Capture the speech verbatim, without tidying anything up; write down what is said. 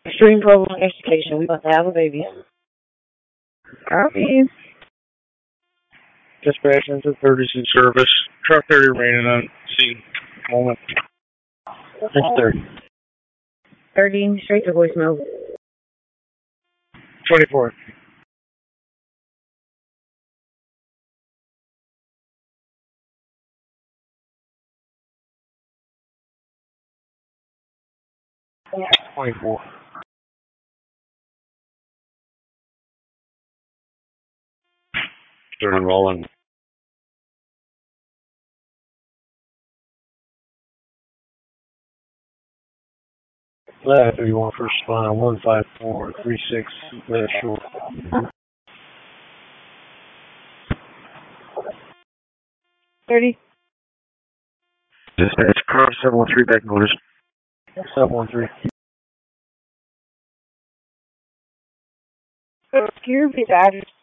Extreme prolonged extrication. We about to have a baby. Copy. Dispatch into thirties in service. Truck thirty remaining on scene. Moment. It's thirty. thirty, straight to voicemail. twenty-four. twenty-four. Turn and rolling. Left, if you want first respond, one five four three six, left short. thirty. Dispatch, car seven one three back notice. seven one three. Can you repeat the address?